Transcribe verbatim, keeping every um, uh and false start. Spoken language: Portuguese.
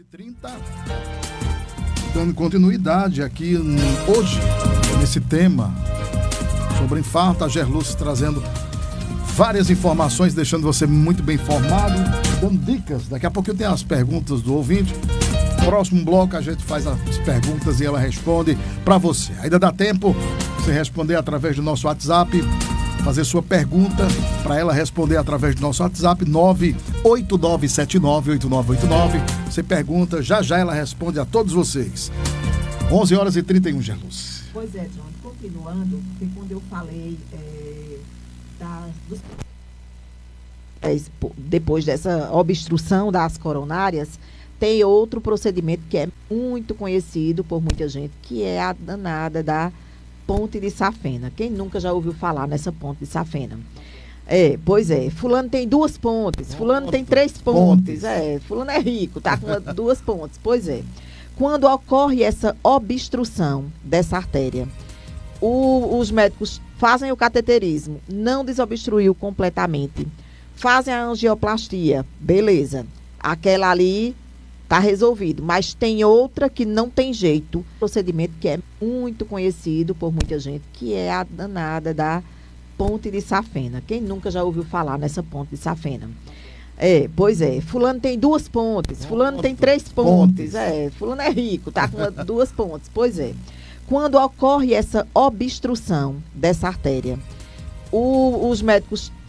trinta, dando continuidade aqui hoje, nesse tema sobre infarto, a Gerluz trazendo várias informações, deixando você muito bem informado, dando dicas. Daqui a pouco eu tenho as perguntas do ouvinte. Próximo bloco a gente faz as perguntas e ela responde para você. Ainda dá tempo você responder através do nosso WhatsApp, fazer sua pergunta para ela responder através do nosso WhatsApp nove oito nove sete nove oito nove oito nove. Você pergunta, já já ela responde a todos vocês. onze horas e trinta e um, Gerluz. Pois é, John, continuando, porque quando eu falei é, das, dos... depois dessa obstrução das coronárias, tem outro procedimento que é muito conhecido por muita gente, que é a danada da ponte de safena. Quem nunca já ouviu falar nessa ponte de safena? É, pois é, fulano tem duas pontes, fulano tem três pontes, é, fulano é rico, tá com duas pontes, pois é. Quando ocorre essa obstrução dessa artéria, o, os médicos fazem o cateterismo, não desobstruiu completamente, fazem a angioplastia, beleza, aquela ali tá resolvido, mas tem outra que não tem jeito, procedimento que é muito conhecido por muita gente, que é a danada da ponte de safena. Quem nunca já ouviu falar nessa ponte de safena? É, pois é, fulano tem duas pontes, fulano tem três pontes, é, fulano é rico, tá com duas pontes, pois é. Quando ocorre essa obstrução dessa artéria, o, os médicos